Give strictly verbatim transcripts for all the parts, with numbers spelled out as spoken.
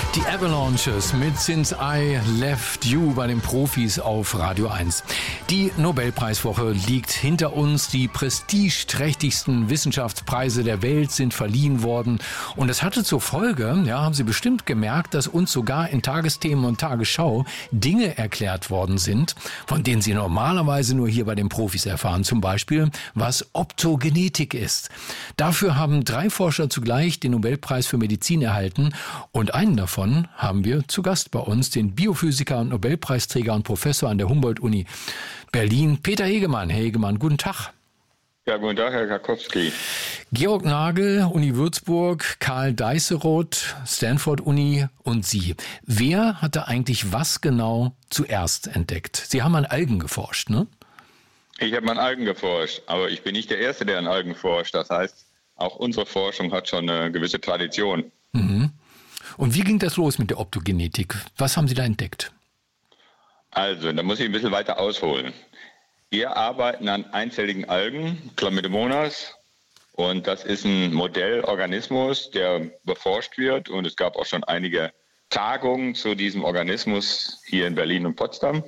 Die Avalanches mit Since I Left You bei den Profis auf Radio eins. Die Nobelpreiswoche liegt hinter uns. Die prestigeträchtigsten Wissenschaftspreise der Welt sind verliehen worden. Und es hatte zur Folge, ja, haben Sie bestimmt gemerkt, dass uns sogar in Tagesthemen und Tagesschau Dinge erklärt worden sind, von denen Sie normalerweise nur hier bei den Profis erfahren. Zum Beispiel, was Optogenetik ist. Dafür haben drei Forscher zugleich den Nobelpreis für Medizin erhalten. Und einen davon haben wir zu Gast bei uns, den Biophysiker und Nobelpreisträger und Professor an der Humboldt-Uni Berlin, Peter Hegemann. Herr Hegemann, guten Tag. Ja, guten Tag, Herr Karkowski. Georg Nagel, Uni Würzburg, Karl Deisseroth, Stanford-Uni und Sie. Wer hatte eigentlich was genau zuerst entdeckt? Sie haben an Algen geforscht, ne? Ich habe an Algen geforscht, aber ich bin nicht der Erste, der an Algen forscht. Das heißt, auch unsere Forschung hat schon eine gewisse Tradition. Mhm. Und wie ging das los mit der Optogenetik? Was haben Sie da entdeckt? Also, da muss ich ein bisschen weiter ausholen. Wir arbeiten an einzelligen Algen, Chlamydomonas, und das ist ein Modellorganismus, der beforscht wird. Und es gab auch schon einige Tagungen zu diesem Organismus hier in Berlin und Potsdam.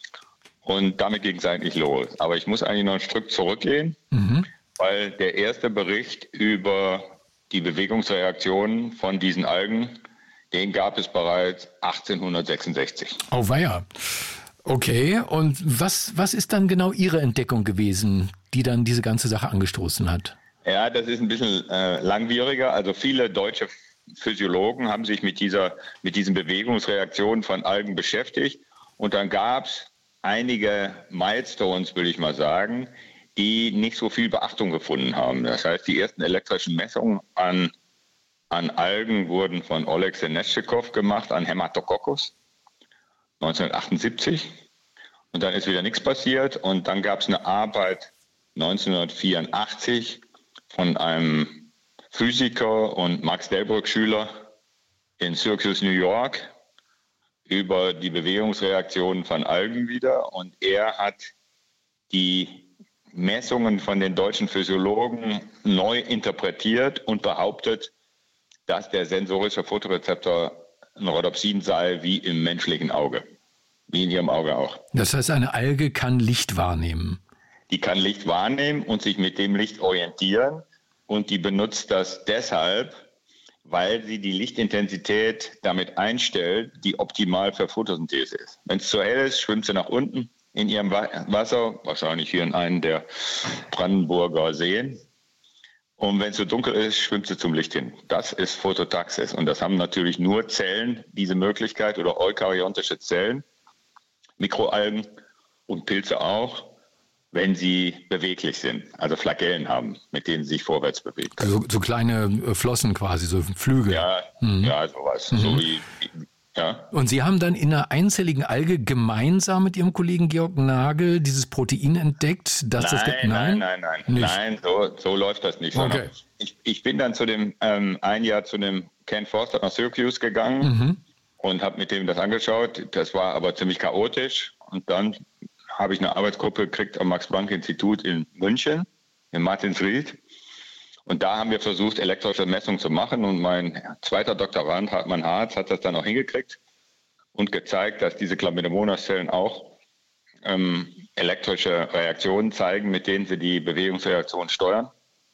Und damit ging es eigentlich los. Aber ich muss eigentlich noch ein Stück zurückgehen, mhm. weil der erste Bericht über die Bewegungsreaktionen von diesen Algen, den gab es bereits achtzehnhundertsechsundsechzig. Oh weia. Okay, und was, was ist dann genau Ihre Entdeckung gewesen, die dann diese ganze Sache angestoßen hat? Ja, das ist ein bisschen äh, langwieriger. Also viele deutsche Physiologen haben sich mit dieser, mit diesen Bewegungsreaktionen von Algen beschäftigt. Und dann gab es einige Milestones, will ich mal sagen, die nicht so viel Beachtung gefunden haben. Das heißt, die ersten elektrischen Messungen an, an Algen wurden von Oleg Seneschikow gemacht, an Haematococcus, neunzehnhundertachtundsiebzig. Und dann ist wieder nichts passiert. Und dann gab es eine Arbeit neunzehnhundertvierundachtzig von einem Physiker und Max Delbrück-Schüler in Syracuse, New York, über die Bewegungsreaktionen von Algen wieder. Und er hat die Messungen von den deutschen Physiologen neu interpretiert und behauptet, dass der sensorische Photorezeptor ein Rhodopsin sei wie im menschlichen Auge, wie in Ihrem Auge auch. Das heißt, eine Alge kann Licht wahrnehmen? Die kann Licht wahrnehmen und sich mit dem Licht orientieren, und die benutzt das deshalb, weil sie die Lichtintensität damit einstellt, die optimal für Photosynthese ist. Wenn es zu hell ist, schwimmt sie nach unten in ihrem Wasser, wahrscheinlich hier in einem der Brandenburger Seen. Und wenn es so dunkel ist, schwimmt sie zum Licht hin. Das ist Phototaxis. Und das haben natürlich nur Zellen diese Möglichkeit, oder eukaryontische Zellen, Mikroalgen und Pilze auch, wenn sie beweglich sind, also Flagellen haben, mit denen sie sich vorwärts bewegen können. Also so kleine Flossen quasi, so Flügel. Ja, mhm. ja sowas. Mhm. So wie, ja. Und Sie haben dann in einer einzelligen Alge gemeinsam mit Ihrem Kollegen Georg Nagel dieses Protein entdeckt? Dass nein, das nein, nein, nein, nein, nein, so, so läuft das nicht. Okay. Ich, ich bin dann zu dem ähm, ein Jahr zu dem Ken Forster nach Syracuse gegangen mhm. und habe mit dem das angeschaut. Das war aber ziemlich chaotisch. Und dann habe ich eine Arbeitsgruppe gekriegt am Max-Planck-Institut in München, in Martinsried. Und da haben wir versucht, elektrische Messungen zu machen. Und mein zweiter Doktorand, Hartmann Harz, hat das dann auch hingekriegt und gezeigt, dass diese Chlamydomonas-Zellen auch ähm, elektrische Reaktionen zeigen, mit denen sie die Bewegungsreaktion steuern.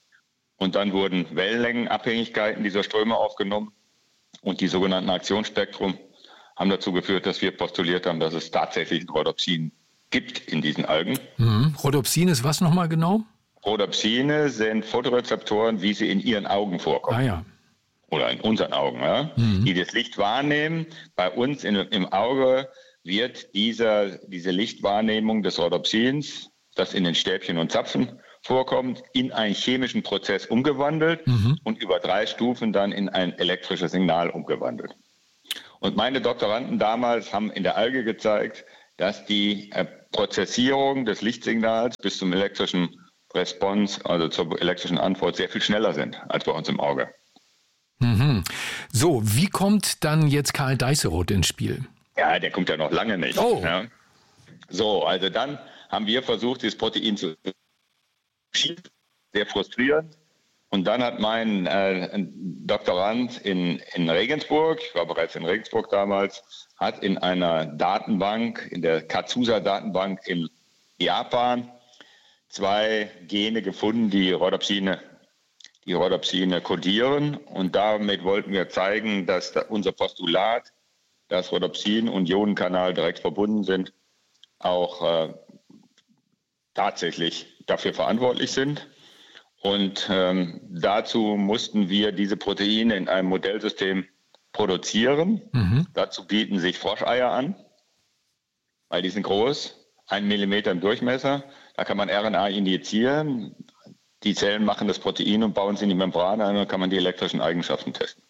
Und dann wurden Wellenlängenabhängigkeiten dieser Ströme aufgenommen. Und die sogenannten Aktionsspektrum haben dazu geführt, dass wir postuliert haben, dass es tatsächlich ein Rhodopsin gibt in diesen Algen. Mhm. Rhodopsin ist was nochmal genau? Rhodopsine sind Photorezeptoren, wie sie in Ihren Augen vorkommen. Ah ja. Oder in unseren Augen, ja? Mhm. Die das Licht wahrnehmen. Bei uns in, im Auge wird dieser, diese Lichtwahrnehmung des Rhodopsins, das in den Stäbchen und Zapfen vorkommt, in einen chemischen Prozess umgewandelt mhm. und über drei Stufen dann in ein elektrisches Signal umgewandelt. Und meine Doktoranden damals haben in der Alge gezeigt, dass die äh, Prozessierung des Lichtsignals bis zum elektrischen Response, also zur elektrischen Antwort, sehr viel schneller sind als bei uns im Auge. Mhm. So, wie kommt dann jetzt Karl Deisseroth ins Spiel? Ja, der kommt ja noch lange nicht. Oh. Ja. So, also dann haben wir versucht, dieses Protein zu schieben. Sehr frustrierend. Und dann hat mein äh, Doktorand in, in Regensburg, ich war bereits in Regensburg damals, hat in einer Datenbank, in der Kazusa-Datenbank in Japan, zwei Gene gefunden, die Rhodopsine, die Rhodopsine kodieren. Und damit wollten wir zeigen, dass da unser Postulat, dass Rhodopsin und Ionenkanal direkt verbunden sind, auch äh, tatsächlich dafür verantwortlich sind. Und ähm, dazu mussten wir diese Proteine in einem Modellsystem produzieren. Mhm. Dazu bieten sich Froscheier an, weil die sind groß, ein Millimeter im Durchmesser. Da kann man R N A injizieren. Die Zellen machen das Protein und bauen sie in die Membran ein, und dann kann man die elektrischen Eigenschaften testen.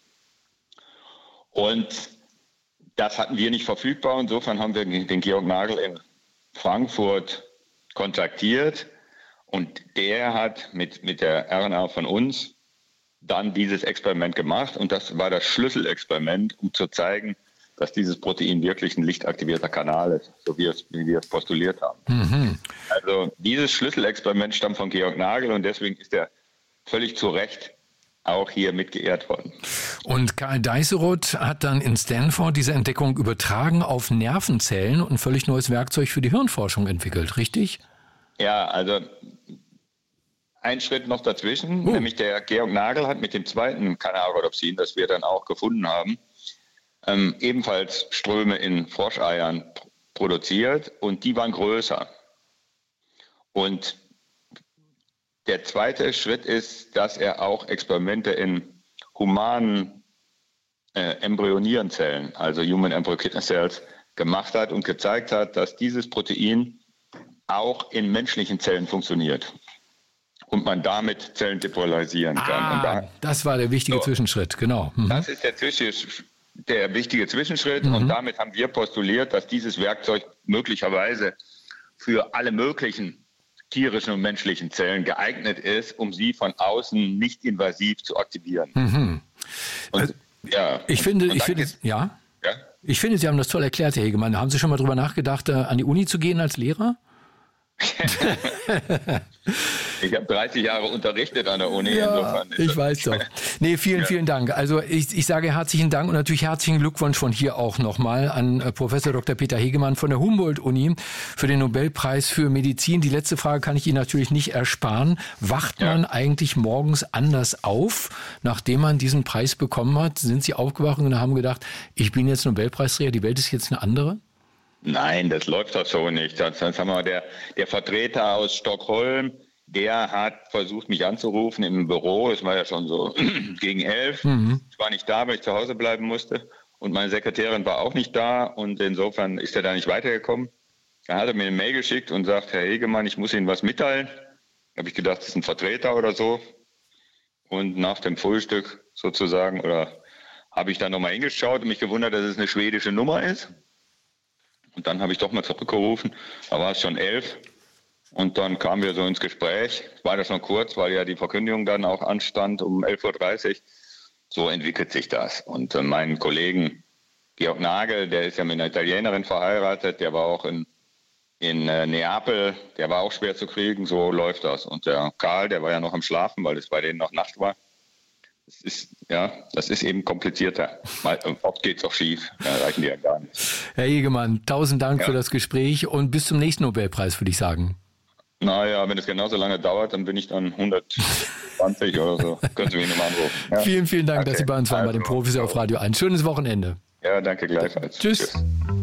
Und das hatten wir nicht verfügbar. Insofern haben wir den Georg Nagel in Frankfurt kontaktiert. Und der hat mit, mit der R N A von uns dann dieses Experiment gemacht. Und das war das Schlüsselexperiment, um zu zeigen, dass dieses Protein wirklich ein lichtaktivierter Kanal ist, so wie, es, wie wir es postuliert haben. Mhm. Also dieses Schlüsselexperiment stammt von Georg Nagel und deswegen ist er völlig zu Recht auch hier mit geehrt worden. Und Karl Deisseroth hat dann in Stanford diese Entdeckung übertragen auf Nervenzellen und ein völlig neues Werkzeug für die Hirnforschung entwickelt, richtig? Ja, also ein Schritt noch dazwischen, uh. nämlich der Georg Nagel hat mit dem zweiten Kanalrhodopsin, das wir dann auch gefunden haben, ähm, ebenfalls Ströme in Froscheiern produziert und die waren größer. Und der zweite Schritt ist, dass er auch Experimente in humanen äh, Embryonierenzellen, also Human Embryo Kidney Cells, gemacht hat und gezeigt hat, dass dieses Protein auch in menschlichen Zellen funktioniert und man damit Zellen depolarysieren kann. Ah, und da, das war der wichtige so, Zwischenschritt, genau. Mhm. Das ist der, Zwischenschritt, der wichtige Zwischenschritt mhm. und damit haben wir postuliert, dass dieses Werkzeug möglicherweise für alle möglichen tierischen und menschlichen Zellen geeignet ist, um sie von außen nicht invasiv zu aktivieren. Mhm. Und, also, ja, ich finde, ich finde, ja, ja, ich finde, Sie haben das toll erklärt, Herr Hegemann. Haben Sie schon mal drüber nachgedacht, an die Uni zu gehen als Lehrer? Ich habe dreißig Jahre unterrichtet an der Uni. Ja, ich weiß doch. Nee, vielen, ja. vielen Dank. Also ich, ich sage herzlichen Dank und natürlich herzlichen Glückwunsch von hier auch nochmal an Professor Doktor Peter Hegemann von der Humboldt-Uni für den Nobelpreis für Medizin. Die letzte Frage kann ich Ihnen natürlich nicht ersparen. Wacht ja. man eigentlich morgens anders auf, nachdem man diesen Preis bekommen hat? Sind Sie aufgewacht und haben gedacht, ich bin jetzt Nobelpreisträger, die Welt ist jetzt eine andere? Nein, das läuft doch so nicht. Das, das haben wir, der, der Vertreter aus Stockholm, der hat versucht, mich anzurufen im Büro. Es war ja schon so gegen elf. Mhm. Ich war nicht da, weil ich zu Hause bleiben musste. Und meine Sekretärin war auch nicht da. Und insofern ist er da nicht weitergekommen. Dann hat er mir eine Mail geschickt und sagt, Herr Hegemann, ich muss Ihnen was mitteilen. Da habe ich gedacht, das ist ein Vertreter oder so. Und nach dem Frühstück sozusagen, oder habe ich dann nochmal hingeschaut und mich gewundert, dass es eine schwedische Nummer ist. Und dann habe ich doch mal zurückgerufen, da war es schon elf und dann kamen wir so ins Gespräch. War das noch kurz, weil ja die Verkündigung dann auch anstand um elf Uhr dreißig. So entwickelt sich das. Und äh, meinen Kollegen Georg Nagel, der ist ja mit einer Italienerin verheiratet, der war auch in, in äh, Neapel, der war auch schwer zu kriegen, so läuft das. Und der Karl, der war ja noch am Schlafen, weil es bei denen noch Nacht war. Das ist, ja, das ist eben komplizierter. Mal, oft geht es auch schief, da reichen die ja gar nicht. Herr Hegemann, tausend Dank ja. für das Gespräch und bis zum nächsten Nobelpreis, würde ich sagen. Naja, wenn es genauso lange dauert, dann bin ich dann hundertzwanzig oder so. Können Sie mich nochmal anrufen. Ja? Vielen, vielen Dank, okay. dass Sie bei uns waren, also, bei den Profis auf Radio eins. Schönes Wochenende. Ja, danke gleichfalls. Tschüss. Tschüss.